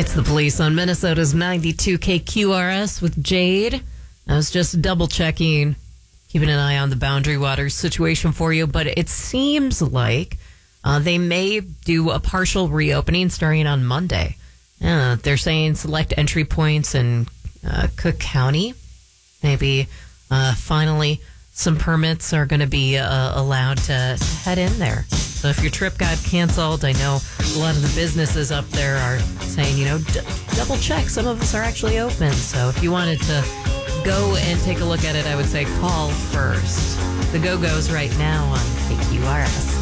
It's the police on Minnesota's 92 KQRS with Jade. I was just double checking, keeping an eye on the Boundary Waters situation for you, but it seems like they may do a partial reopening starting on Monday. They're saying select entry points in Cook County. Maybe finally some permits are going to be allowed to head in there. So if your trip got canceled, I know a lot of the businesses up there are saying, double check. Some of us are actually open. So if you wanted to go and take a look at it, I would say call first. The Go-Go's right now on KQRS.